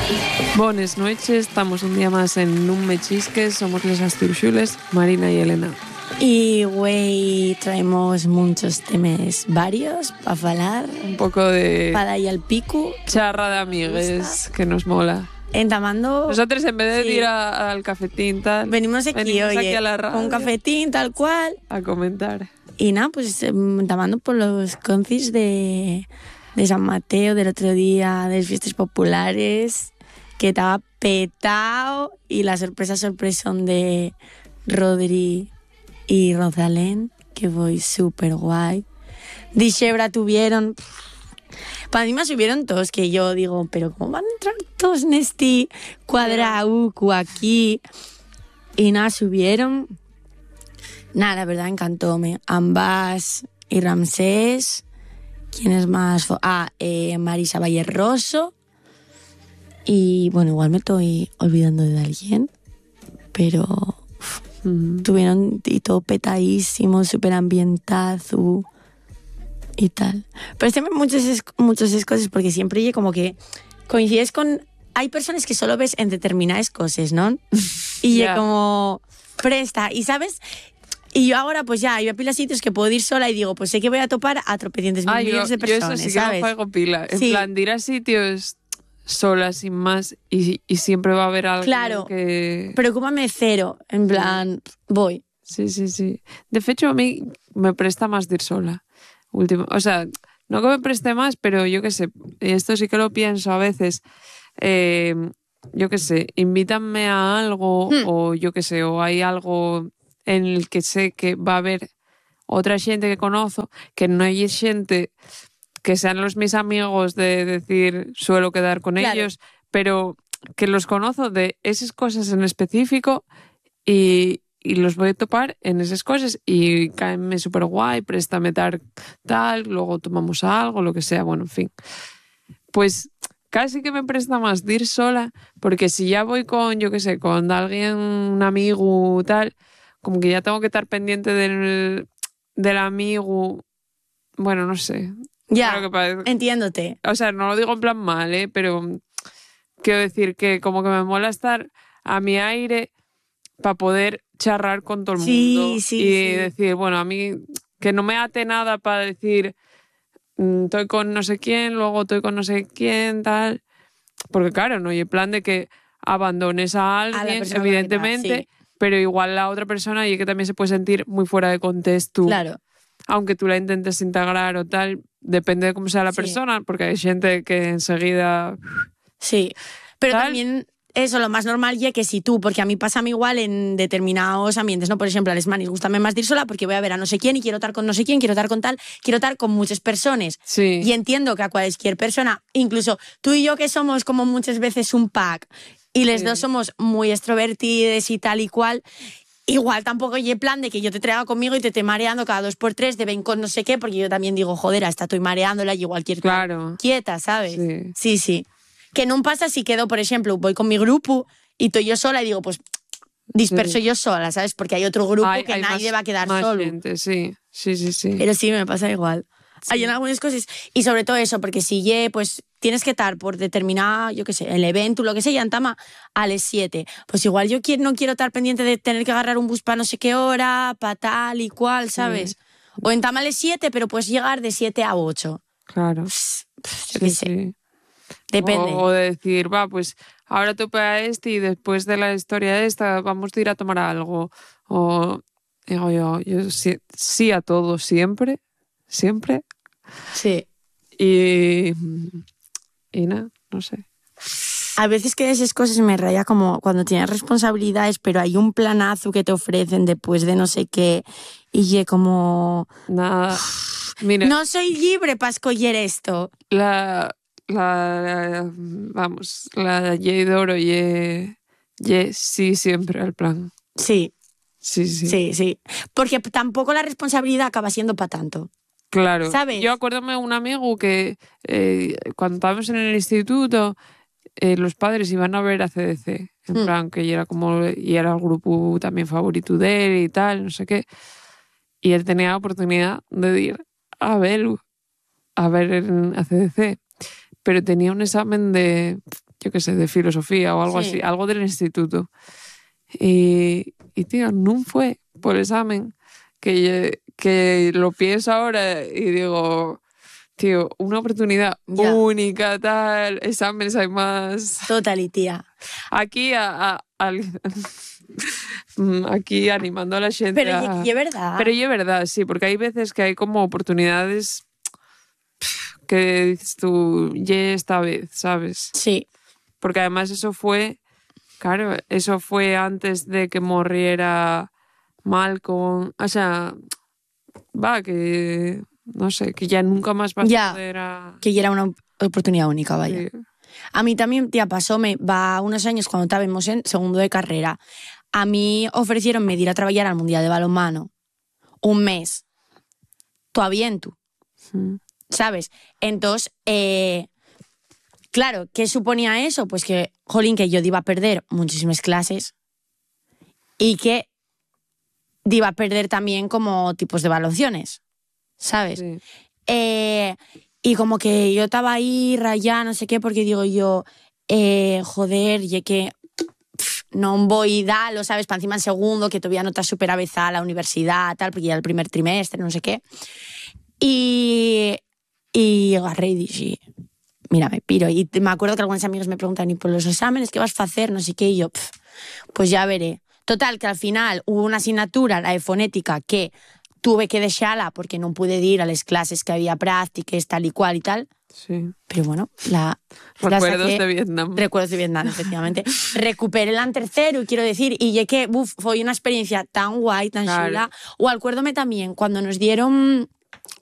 Buenas noches, estamos un día más en Un Mechisques, somos les Asturxules, Marina y Elena. Y, güey, traemos muchos temas varios para falar. Un poco de para dar al pico. Charra de amigues, que nos mola. Entamando... Nosotros en vez de ir al cafetín tal... Venimos aquí a la radio, con un cafetín tal cual. A comentar. Y nada, pues entamando por los concis de San Mateo del otro día, de las fiestas populares, que estaba petao, y la sorpresón de Rodri y Rosalén, que fue súper guay. Dixebra tuvieron... Para mí me subieron todos, que yo digo, pero ¿cómo van a entrar todos en este cuadrauco aquí? Y nada, subieron... Nada, la verdad encantóme. Ambas y Ramsés. ¿Quién es más? Marisa Valleroso. Y bueno, igual me estoy olvidando de alguien, pero tuvieron y todo petadísimo, súper ambientazo y tal. Pero este muchas cosas, porque siempre oye como que coincides con... Hay personas que solo ves en determinadas cosas, ¿no? Y yeah. Como presta, y ¿sabes? Y yo ahora, pues ya, hay pila sitios que puedo ir sola y digo, pues sé que voy a topar a tropecientos mil millones de personas, yo eso sí ¿sabes? Que me juego pila. En sí. plan, de ir a sitios sola, sin más, y siempre va a haber algo claro, que... preocúpame cero, en plan, voy. Sí. De hecho, a mí me presta más de ir sola. O sea, no que me preste más, pero yo qué sé, esto sí que lo pienso a veces... yo qué sé, invítanme a algo o yo qué sé, o hay algo en el que sé que va a haber otra gente que conozco, que no hay gente que sean los mis amigos de decir suelo quedar con claro. ellos, pero que los conozco de esas cosas en específico y los voy a topar en esas cosas y cáenme súper guay, préstame tal, luego tomamos algo, lo que sea, bueno, en fin. Pues... Casi que me presta más de ir sola, porque si ya voy con, yo qué sé, con alguien, un amigo, tal, como que ya tengo que estar pendiente del amigo, bueno, no sé. Ya, entiéndote. O sea, no lo digo en plan mal, pero quiero decir que como que me mola estar a mi aire para poder charrar con todo el mundo. Y decir, bueno, a mí que no me ate nada para decir... estoy con no sé quién, luego estoy con no sé quién, tal. Porque claro, no hay el plan de que abandones a alguien, evidentemente, pero igual la otra persona y que también se puede sentir muy fuera de contexto. Claro. Aunque tú la intentes integrar o tal, depende de cómo sea la persona, porque hay gente que enseguida... Sí, pero ¿tal? También... Eso, lo más normal ya que si tú, porque a mí pasa igual en determinados ambientes, ¿no? Por ejemplo, a les manis gustame más de ir sola porque voy a ver a no sé quién y quiero estar con no sé quién, quiero estar con tal, quiero estar con muchas personas. Sí. Y entiendo que a cualquier persona, incluso tú y yo que somos como muchas veces un pack y les dos somos muy extrovertidos y tal y cual, igual tampoco hay plan de que yo te traiga conmigo y te esté mareando cada 2x3 de ven con no sé qué, porque yo también digo, joder, hasta estoy mareándola y igual quiero estar quieta, ¿sabes? Sí. Que no pasa si quedo, por ejemplo, voy con mi grupo y estoy yo sola y digo, pues disperso yo sola, ¿sabes? Porque hay otro grupo que nadie va a quedar más solo. Gente, sí. Pero sí, me pasa igual. Hay en algunas cosas. Y sobre todo eso, porque si pues tienes que estar por determinada, yo qué sé, el evento, lo que sea, y antama a las 7. Pues igual yo no quiero estar pendiente de tener que agarrar un bus para no sé qué hora, para tal y cual, ¿sabes? O entama a las 7, pero puedes llegar de 7 a 8. Claro. Yo qué sé. Depende. O de decir, pues ahora tope a este y después de la historia esta vamos a ir a tomar algo. O digo yo sí a todo, siempre. Sí. Y nada, no sé. A veces que esas cosas me raya como cuando tienes responsabilidades, pero hay un planazo que te ofrecen después de no sé qué y como... Nada. Mira, no soy libre para escoger esto. La J Doro y sí siempre al plan. Sí. Sí. Porque tampoco la responsabilidad acaba siendo para tanto. Claro. ¿Sabes? Yo acuérdame de un amigo que cuando estábamos en el instituto los padres iban a ver a CDC. En plan que era el grupo también favorito de él y tal, no sé qué. Y él tenía la oportunidad de ir a ver a CDC. Pero tenía un examen de yo qué sé, de filosofía o algo así, algo del instituto. Y tío, no fue por examen que lo pienso ahora y digo, tío, una oportunidad única, tal, exámenes hay más. Total, tía. Aquí aquí animando a la gente. Pero y es verdad. Pero y es verdad, sí, porque hay veces que hay como oportunidades que dices tú, esta vez, ¿sabes? Sí. Porque además eso fue antes de que muriera Malcolm. O sea, que no sé, que ya nunca más vas a poder que ya era una oportunidad única, vaya. Sí. A mí también, tía, va unos años cuando estábamos en segundo de carrera. A mí ofrecieron ir a trabajar al Mundial de Balonmano un mes. Todavía en tú. ¿Sabes? Entonces, claro, ¿qué suponía eso? Pues que, jolín, que yo iba a perder muchísimas clases y que iba a perder también como tipos de evaluaciones, ¿sabes? Sí. Y como que yo estaba ahí rayada, no sé qué, porque digo yo, joder, y que no voy lo sabes, para encima en segundo, que todavía no estás súper avezada a la universidad, tal, porque ya el primer trimestre, no sé qué. Y agarré y dije, mira, me piro. Y me acuerdo que algunos amigos me preguntan, ¿y por los exámenes qué vas a hacer? No sé qué, y yo, pues ya veré. Total, que al final hubo una asignatura, la de fonética, que tuve que dejarla porque no pude ir a las clases que había prácticas, tal y cual y tal. Sí. Pero bueno, recuerdos de Vietnam. Recuerdos de Vietnam, efectivamente. Recuperé el tercero, quiero decir, y que fue una experiencia tan guay, tan chula. O acuérdome también, cuando nos dieron